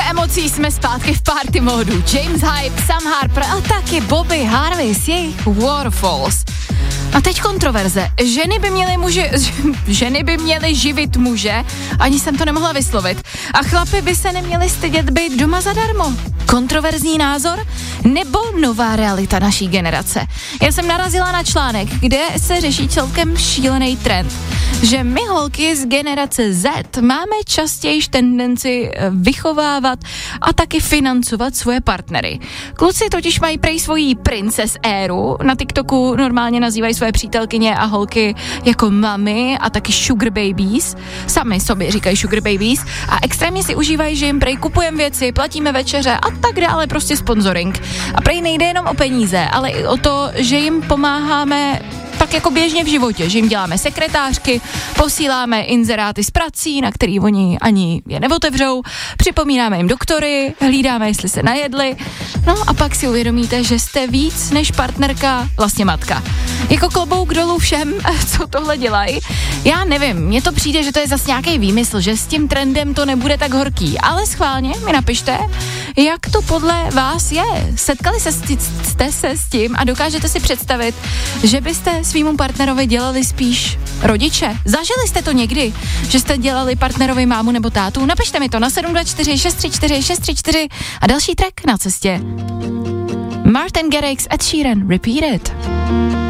emocí jsme zpátky v party modu. James Hype, Sam Harper a taky Bobby Harvey s jejich Waterfalls. A teď kontroverze. Ženy by měly živit muže, ani jsem to nemohla vyslovit. A chlapi by se neměli stydět být doma zadarmo. Kontroverzní názor? Nebo nová realita naší generace? Já jsem narazila na článek, kde se řeší celkem šílený trend, že my holky z generace Z máme častěji tendenci vychovávat a taky financovat svoje partnery. Kluci totiž mají prej svoji princess éru, na TikToku normálně nazývají své přítelkyně a holky jako mami a taky sugar babies, sami sobě říkají sugar babies a extrémně si užívají, že jim prej kupujeme věci, platíme večeře a tak dále, prostě sponsoring. A prej nejde jenom o peníze, ale i o to, že jim pomáháme tak jako běžně v životě, že jim děláme sekretářky, posíláme inzeráty z prací, na který oni ani je neotevřou, připomínáme jim doktory, hlídáme, jestli se najedli, no a pak si uvědomíte, že jste víc než partnerka, vlastně matka. Jako klobouk dolů všem, co tohle dělají. Já nevím, mně to přijde, že to je zase nějaký výmysl, že s tím trendem to nebude tak horký, ale schválně mi napište, jak to podle vás je. Setkali jste se s tím a dokážete si představit, že byste svýmu partnerovi dělali spíš rodiče? Zažili jste to někdy, že jste dělali partnerovi mámu nebo tátu? Napište mi to na 724 634 634 a další track na cestě. Martin Garrix, Ed Sheeran, Repeat It.